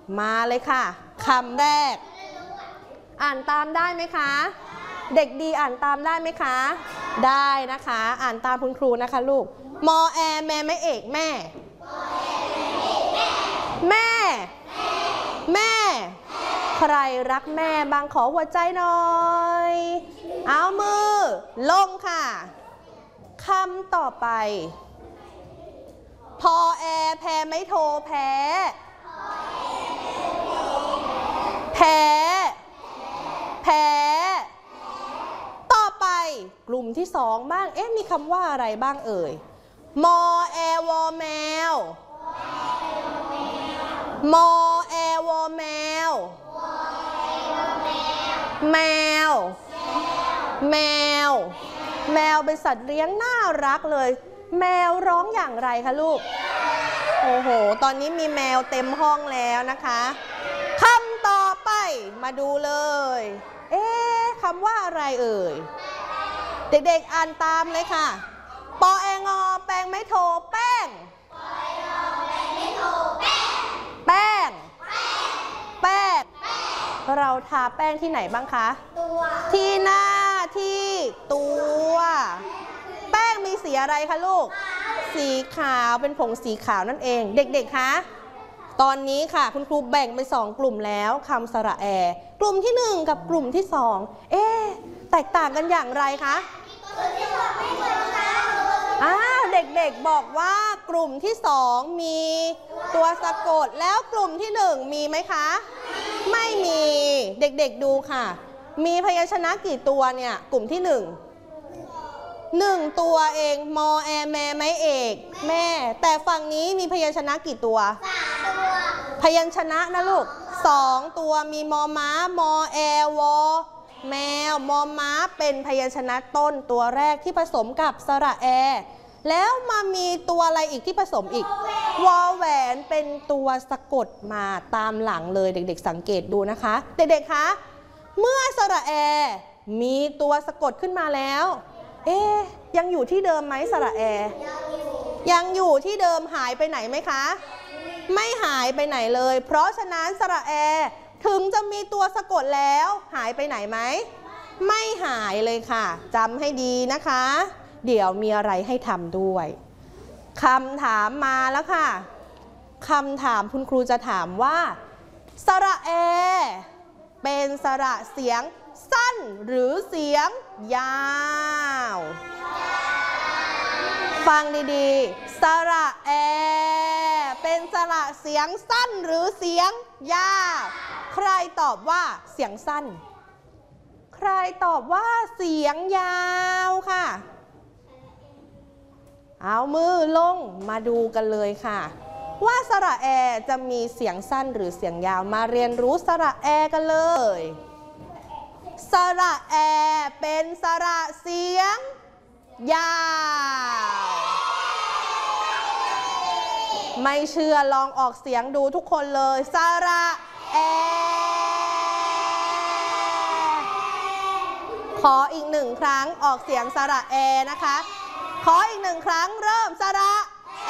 มาเลยค่ะคำแรกอ่านตามได้ไหมคะเด็กดีอ่านตามได้ไหมคะได้นะคะอ่านตามคุณครูนะคะลูกมอแอแม่ไม่เอกแม่แม่แม่ใครรักแม่บางขอหัวใจหน่อยเอามือลงค่ะคำต่อไปพอแอแพ้ไม่โทรแพ้แพ้แพ้ต่อไปกลุ่มที่สองบ้างมีคำว่าอะไรบ้างเอ่ยมอแอวอแมวมอแอวอแมวแมวแมวแมวเป็นสัตว์เลี้ยงน่ารักเลยแมวร้องอย่างไรคะลูกโอ้โหตอนนี้มีแมวเต็มห้องแล้วนะคะคำต่อไปมาดูเลยคำว่าอะไรเอ่ยเด็กๆอ่านตามเลยค่ะปอแองอแปงไม่โทแป้งแป้งแป้งเราทาแป้งที่ไหนบ้างคะที่หน้าที่ตัวแป้งมีสีอะไรคะลูกสีขาวเป็นผงสีขาวนั่นเองเด็กๆคะตอนนี้ค่ะคุณครูแบ่งเป็น2กลุ่มแล้วคำสระแอกลุ่มที่1กับกลุ่มที่2แตกต่างกันอย่างไรคะเด็กๆบอกว่ากลุ่มที่2มีตัวสะกดแล้วกลุ่มที่1มีไหมคะไม่มีเด็กๆดูค่ะมีพยัญชนะกี่ตัวเนี่ยกลุ่มที่1ตัวเองมอแอแม่ไม่เอกแม่แต่ฝั่งนี้มีพยัญชนะกี่ตัวพยัญชนะนะลูก2ตัวมีมอม้ามอแอวอแมวมอม้าเป็นพยัญชนะต้นตัวแรกที่ผสมกับสระแอแล้วมามีตัวอะไรอีกที่ผสมอีกวอแหวนเป็นตัวสะกดมาตามหลังเลยเด็กๆสังเกตดูนะคะเด็กๆคะเมื่อสระแอมีตัวสะกดขึ้นมาแล้วยังอยู่ที่เดิมไหมสระแอยังอยู่ที่เดิมหายไปไหนไหมคะไม่หายไปไหนเลยเพราะฉะนั้นสระแอถึงจะมีตัวสะกดแล้วหายไปไหนไหมไม่หายเลยค่ะจำให้ดีนะคะเดี๋ยวมีอะไรให้ทำด้วยคำถามมาแล้วค่ะคำถามคุณครูจะถามว่าสระแอเป็นสระเสียงสั้นหรือเสียงยาวฟังดีๆสระแอเป็นสระเสียงสั้นหรือเสียงยาวใครตอบว่าเสียงสั้นใครตอบว่าเสียงยาวค่ะเอามือลงมาดูกันเลยค่ะว่าสระแอจะมีเสียงสั้นหรือเสียงยาวมาเรียนรู้สระแอกันเลยสระแอเป็นสระเสียงยาวไม่เชื่อลองออกเสียงดูทุกคนเลยสระแอขออีก1ครั้งออกเสียงสระแอนะคะขออีก1ครั้งเริ่มสระแอ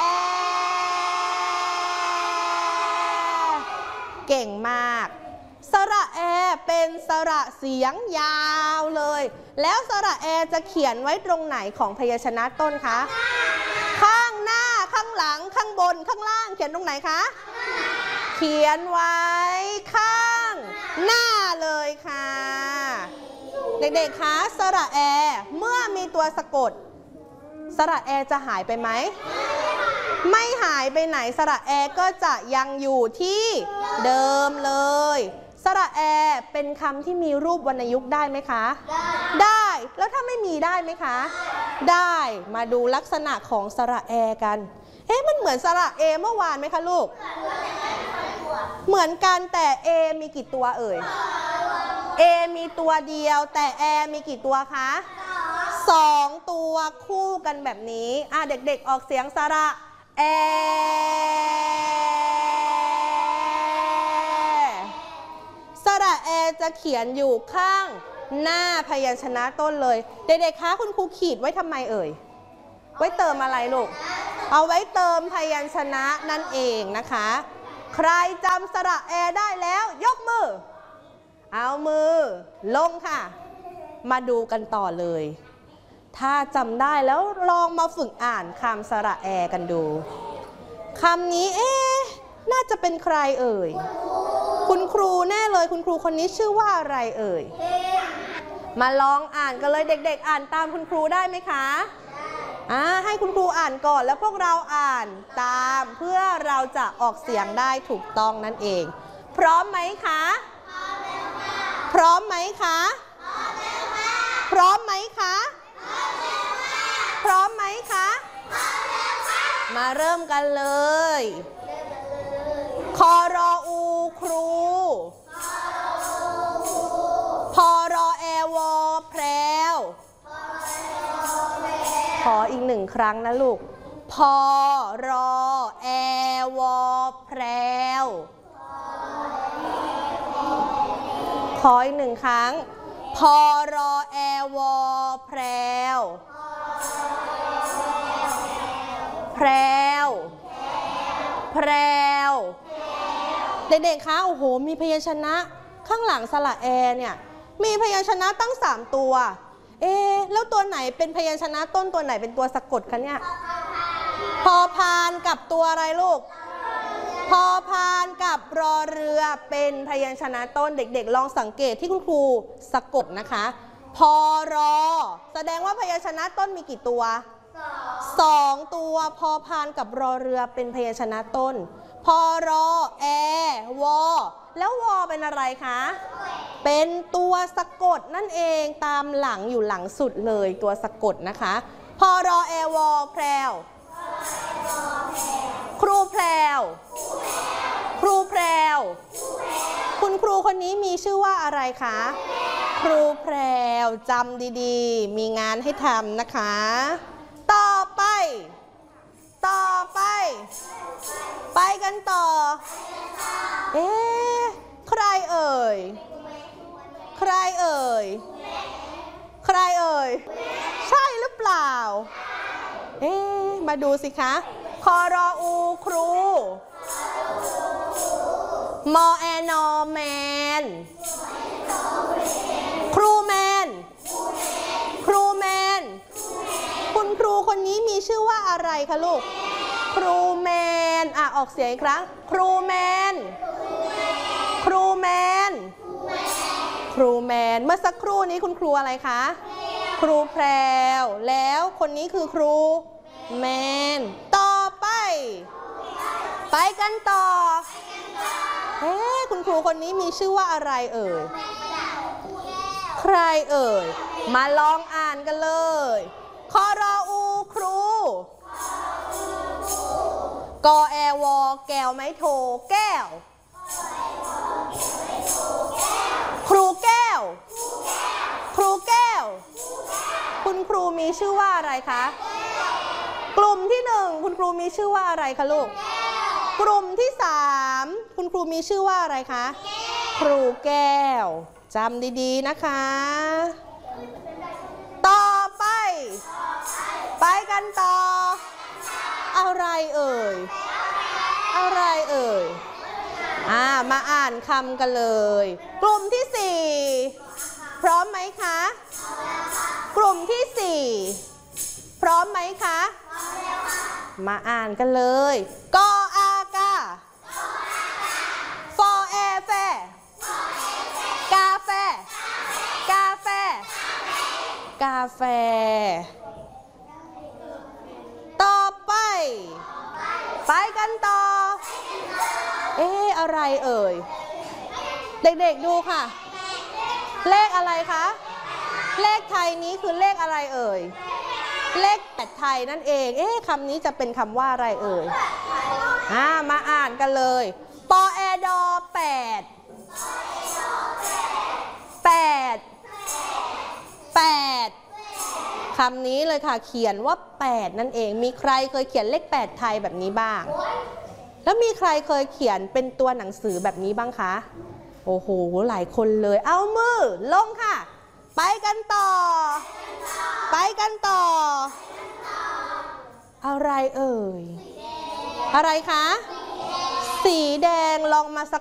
เก่งมากสระแอเป็นสระเสียงยาวเลยแล้วสระแอจะเขียนไว้ตรงไหนของพยัญชนะต้นคะข้างหน้าข้างหลังข้างบนข้างล่างเขียนตรงไหนคะเขียนไว้ข้างหน้าเลยค่ะเด็กๆคะสระแอเมื่อมีตัวสะกดสระแอจะหายไปไหมไม่หายไปไหนสระแอก็จะยังอยู่ที่เดิมเลยสระแอเป็นคำที่มีรูปวรรณยุกต์ได้ไหมคะได้แล้วถ้าไม่มีได้ไหมคะได้มาดูลักษณะของสระแอกันมันเหมือนสระเอเมื่อวานไหมคะลูกเหมือนกันแต่เอมีกี่ตัวเอ่ยเอมีตัวเดียวแต่แอมีกี่ตัวคะ2ตัวคู่กันแบบนี้เด็กๆออกเสียงสระแอสระแอจะเขียนอยู่ข้างหน้าพยัญชนะต้นเลยเด็กๆคะคุณครูขีดไว้ทำไมเอ่ยไว้เติมอะไรลูกเอาไว้เติมพยัญชนะนั่นเองนะคะใครจำสระแอได้แล้วยกมือเอามือลงค่ะมาดูกันต่อเลยถ้าจำได้แล้วลองมาฝึกอ่านคำสระแอกันดูคำนี้น่าจะเป็นใครเอ่ยคุณครูแน่เลยคุณครูคนนี้ชื่อว่าอะไรเอ่ยมาลองอ่านกันเลยเด็กๆอ่านตามคุณครูได้ไหมคะให้คุณครูอ่านก่อนแล้วพวกเราอ่านตามเพื่อเราจะออกเสียงได้ถูกต้องนั่นเองพร้อมไหมคะพร้อมไหมคะพร้อมไหมคะพร้อมไหมคะมาเริ่มกันเลยคอรออูครูพอรอแอวอแพรวขออีกหนึ่งครั้งนะลูกพอรอแอวอแพรวขออีกหนึ่งครั้งพอรอแอวอแพรวแพรวแพรวเด็กๆคะโอ้โหมีพยัญชนะข้างหลังสระแอเนี่ยมีพยัญชนะตั้ง3ตัวแล้วตัวไหนเป็นพยัญชนะต้นตัวไหนเป็นตัวสะกดคะเนี่ยพอพานกับตัวอะไรลูกพอพานกับรอเรือเป็นพยัญชนะต้นเด็กๆลองสังเกตที่คุณครูสะกดนะคะพอรอแสดงว่าพยัญชนะต้นมีกี่ตัว2ตัวพอพานกับรอเรือเป็นพยัญชนะต้นพอรอแอวอแล้ววอเป็นอะไรคะเป็นตัวสะกดนั่นเองตามหลังอยู่หลังสุดเลยตัวสะกดนะคะพอรอแอวอแพรวครูแพรวครูแพรวคุณครูคนนี้มีชื่อว่าอะไรคะครูแพรวจำดีๆมีงานให้ทำนะคะต่อไปไปกันต่อใครเอ่ยใครเอ่ยใครเอ่ยใช่หรือเปล่ามาดูสิคะคอรออูครูมอแอนอแมนครูแมนครูแมนคุณครูคนนี้มีชื่อว่าอะไรคะลูกครูแมนออกเสียงอีกครั้งครูแมนครูแมนครูแมนเมื่อสักครู่นี้คุณครูอะไรคะครูแพรวแล้วคนนี้คือครูแมนต่อไปกันต่อคุณครูคนนี้มีชื่อว่าอะไรเอ่ยใครเอ่ยมาลองอ่านกันเลยคอรออูครูกอแอวอแก้วไม้โทแก้วครูแก้วครูแก้วคุณครูมีชื่อว่าอะไรคะกลุ่มที่1คุณครูมีชื่อว่าอะไรคะลูกกลุ่มที่3คุณครูมีชื่อว่าอะไรคะครูแก้วจำดีๆนะคะต่อไปกันต่ออะไรเอ่ยอะไรเอ่ยมาอ่านคำกันเลยกลุ่มที่4พร้อมไหมคะกลุ่มที่4พร้อมไหมคะมาอ่านกันเลยกออากาฟอแอแฟกาแฟกาแฟกาแฟต่อไปกันต่ออะไรเอ่ยเด็กๆดูค่ะเลขอะไรคะเลขไทยนี้คือเลขอะไรเอ่ยเลข8ไทยนั่นเองคำนี้จะเป็นคำว่าอะไรเอ่ยมาอ่านกันเลยปอแอดอ8คำนี้เลยค่ะเขียนว่า8นั่นเองมีใครเคยเขียนเลข8ไทยแบบนี้บ้างแล้วมีใครเคยเขียนเป็นตัวหนังสือแบบนี้บ้างคะโอ้โหหลายคนเลยเอามือลงค่ะไปกันต่ออะไรเอ่ยอะไรคะสีแดงลองมาส